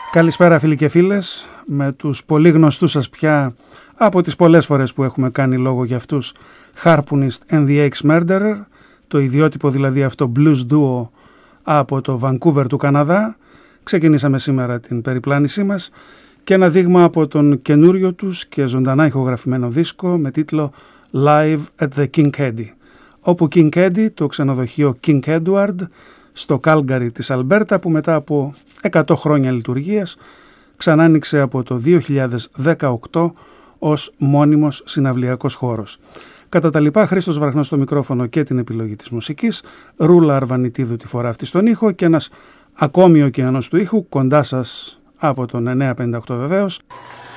Καλησπέρα φίλοι και φίλες, με τους πολύ γνωστούς σας πια από τις πολλές φορές που έχουμε κάνει λόγο για αυτούς, Harpoonist and the Axe-Murderer, το ιδιότυπο δηλαδή αυτό blues duo από το Vancouver του Καναδά. Ξεκινήσαμε σήμερα την περιπλάνησή μας και ένα δείγμα από τον καινούριο τους και ζωντανά ηχογραφημένο δίσκο με τίτλο Live at the Kinkaidie, όπου Kinkaidie, το ξενοδοχείο King Edward στο Κάλγκαρι της Αλμπέρτα, που μετά από 100 χρόνια λειτουργίας ξανά άνοιξε από το 2018 ως μόνιμος συναυλιακός χώρος. Κατά τα λοιπά, Χρήστος Βραχνός στο μικρόφωνο και την επιλογή της μουσικής, Ρούλα Αρβανιτίδου τη φορά αυτή στον ήχο και ένας ακόμη ωκεανός του ήχου κοντά σας από τον 958 βεβαίως.